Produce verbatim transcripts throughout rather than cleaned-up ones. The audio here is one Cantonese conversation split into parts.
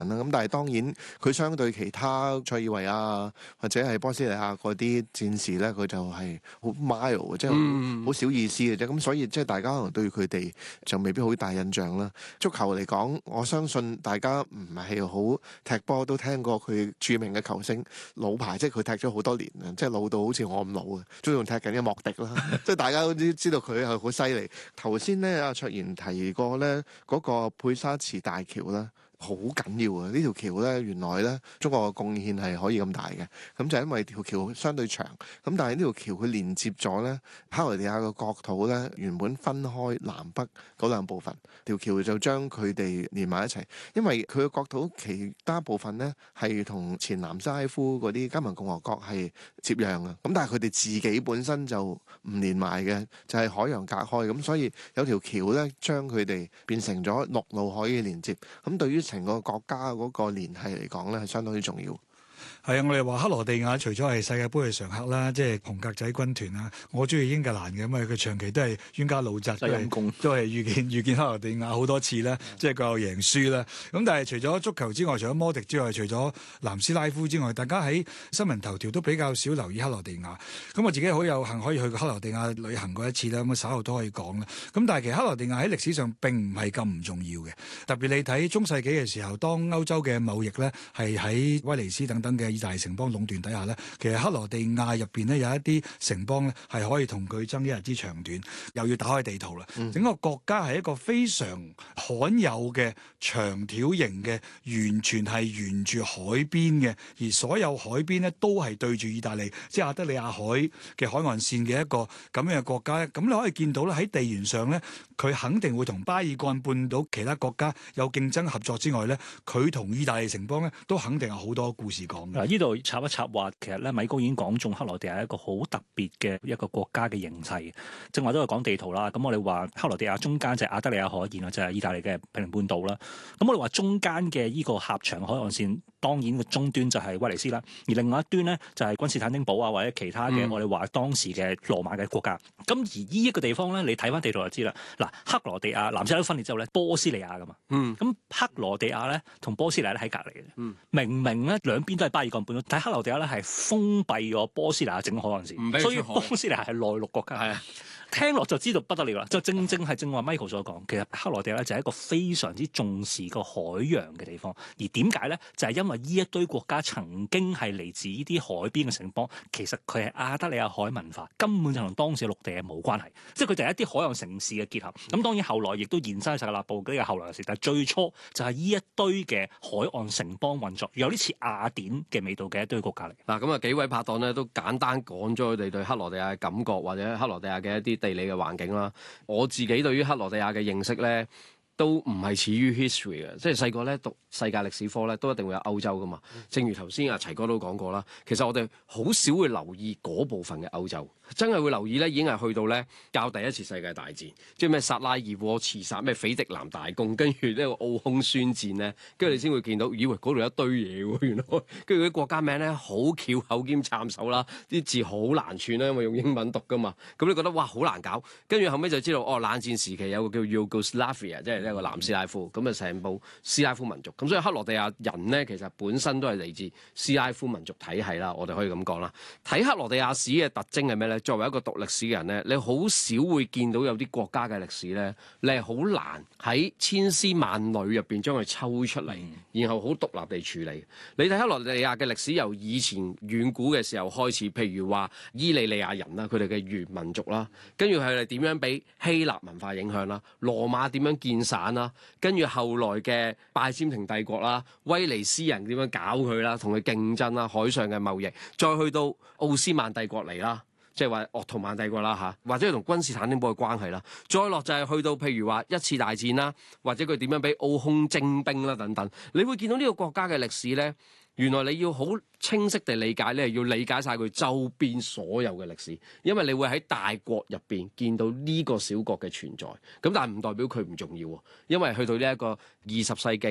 咁但係當然佢相對其他塞爾維亞或者係波斯尼亞嗰啲戰士咧，佢就係好 mild，即係好小意思嘅啫。咁所以即係大家可能對佢哋就未必好大印象啦。足球嚟講，我相信大家唔係好踢波都聽過佢著名嘅球星老牌，即係佢踢咗好多年啊，即係老到好似我咁老啊，都仲踢緊嘅莫迪啦。即係大家都知道佢係好犀利。頭先咧，阿卓然提過咧嗰個佩沙茨大橋咧。好緊要啊！呢條橋咧，原來咧中國嘅貢獻係可以咁大嘅，咁就係因為條橋相對長，咁但係呢條橋佢連接咗咧克羅地亞嘅國土咧，原本分開南北嗰兩部分，條橋就將佢哋連埋一齊。因為佢嘅國土其他部分咧係同前南斯拉夫嗰啲加盟共和國係接壤嘅，咁但係佢哋自己本身就唔連埋嘅，就係海洋隔開，咁所以有條橋咧將佢哋變成咗陸路可以連接，咁對於成個國家嗰個聯繫嚟講咧，係相當之重要。 係啊，我哋話克羅地亞除咗係世界盃嘅常客啦，即係紅格仔軍團啦，我中意英格蘭嘅，咁啊佢長期都係冤家路窄，都係都係遇見遇見克羅地亞好多次啦，即係各有贏輸啦。咁但係除咗足球之外，除咗摩迪之外，除咗南斯拉夫之外，大家喺新聞頭條都比較少留意克羅地亞。咁我自己好有幸可以去過克羅地亞旅行過一次啦，咁稍後都可以講啦。咁但係其實克羅地亞喺歷史上並唔係咁唔重要嘅，特別你睇中世紀嘅時候，當歐洲嘅貿易咧係喺威尼斯等等嘅意大利城邦壟斷底下咧，其實克羅地亞入邊咧有一啲城邦咧係可以同佢爭一日之長短，又要打開地圖啦。嗯、整個國家係一個非常罕有嘅長條形嘅，完全係沿住海邊嘅，而所有海邊咧都係對住意大利，即係亞得里亞海嘅海岸線嘅一個咁樣嘅國家咧。咁你可以見到咧喺地緣上咧，佢肯定會同巴爾幹半島其他國家有競爭合作之外咧，佢同意大利城邦咧都肯定有好多故事講嘅。 呢度插一插話，其實咧米高已經講中克羅地亞係一個好特別嘅一個國家嘅形勢。正話都係講地圖啦，咁我哋話克羅地亞中間就係亞得里亞海，然後就係意大利嘅平寧半島啦。咁我哋話中間嘅呢個狹長海岸線，當然個終端就係威尼斯啦，而另外一端咧就係君士坦丁堡啊，或者其他嘅、嗯、我哋話當時嘅羅馬嘅國家。咁而呢一個地方咧，你睇翻地圖就知啦。嗱，克羅地亞南斯拉夫分裂之後咧，波斯尼亞噶嘛，咁、嗯、克羅地亞咧同波斯尼亞咧喺隔離嘅，嗯、明明咧兩邊都係巴爾幹半島，但係克羅地亞咧係封閉咗波斯尼亞整個海岸線，所以波斯尼亞係內陸國家。係啊。聽落就知道不得了啦，就正正係正話 Michael 所講，其實克羅地亞咧就係一個非常之重視個海洋嘅地方，而點解咧？就係、是、因為呢一堆國家曾經係嚟自呢啲海邊嘅城邦，其實佢係亞得里亞海文化，根本就同當時嘅陸地係冇關係，即係佢就係一啲海洋城市嘅結合。咁當然後來亦都延伸去薩格勒布呢個後來嘅事，但係最初就係呢一堆嘅海岸城邦運作，有啲似雅典嘅味道嘅一堆國家嚟。 嗱，咁啊幾位拍檔咧都簡單講咗佢哋對克羅地亞嘅感覺，或者克羅地亞嘅一啲地理嘅環境啦，我自己對於克羅地亞嘅認識咧，都唔係始於 history 嘅，即係細個咧讀世界歷史科咧，都一定會有歐洲噶嘛。正如頭先阿齊哥都講過啦，其實我哋好少會留意嗰部分嘅歐洲，真係會留意咧，已經係去到咧較第一次世界大戰，即係咩薩拉熱窩刺殺咩斐迪南大公，跟住呢個奧匈宣戰咧，跟住你先會見到，以為嗰度有一堆嘢喎，原來跟住啲國家名咧好翹口兼參手啦，啲字好難串啦，因為用英文讀噶嘛，咁你覺得哇好難搞，跟住後尾就知道哦，冷戰時期有個叫 Yugoslavia， 即係一個南斯拉夫，咁啊成部斯拉夫民族，咁所以克羅地亞人咧其實本身都係嚟自斯拉夫民族體系啦，我哋可以咁講啦。睇克羅地亞史嘅特徵係咩咧？作為一個讀歷史嘅人咧，你好少會見到有啲國家嘅歷史咧，你係好難喺千絲萬縷入邊將佢抽出嚟，然後好獨立地處理。你睇克羅地亞嘅歷史，由以前遠古嘅時候開始，譬如話伊利利亞人啦，佢哋嘅原民族啦，跟住佢哋點樣俾希臘文化影響啦，羅馬點樣建省啦，跟住後來嘅拜占庭帝國啦，威尼斯人點樣搞佢啦，同佢競爭啦，海上嘅貿易，再去到奧斯曼帝國嚟啦。即係話鄂圖曼帝國啦嚇，或者係同君士坦丁堡嘅關係啦，再落就係去到譬如話一次大戰啦，或者佢點樣俾奧匈徵兵啦等等，你會見到呢個國家嘅歷史咧，原來你要好清晰地理解咧，要理解晒佢周邊所有嘅歷史，因為你會喺大國入邊見到呢個小國嘅存在，咁但係唔代表佢唔重要喎，因為去到呢一個二十世紀咧。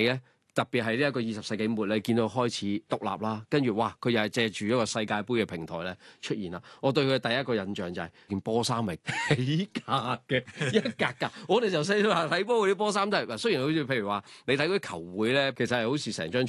特別係呢一個二十世紀末咧，見到開始獨立啦，跟住哇，佢又係借住一個世界盃嘅平台咧出現啦。我對佢嘅第一個印象就係、是、件波衫係起格嘅，一格格。我哋就細到話睇波嗰啲波衫都係，雖然好似譬如話你睇嗰啲球會咧，其實係好似成張